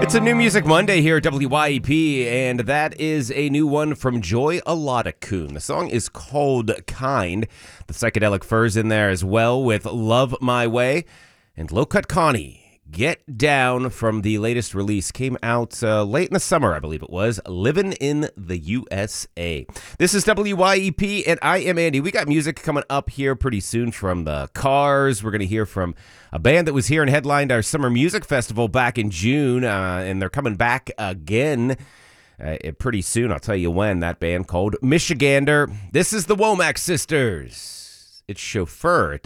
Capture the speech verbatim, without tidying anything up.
It's a New Music Monday here at W Y E P, and that is a new one from Joy Alada-Kun. The song is called Kind. The Psychedelic Furs in there as well with Love My Way. And Low Cut Connie, Get Down from the latest release. Came out uh, late in the summer, I believe it was. Living in the U S A. This is W Y E P, and I am Andy. We got music coming up here pretty soon from the Cars. We're going to hear from a band that was here and headlined our Summer Music Festival back in June, uh, and they're coming back again uh, pretty soon. I'll tell you when. That band called Michigander. This is the Womack Sisters. It's Chauffeur.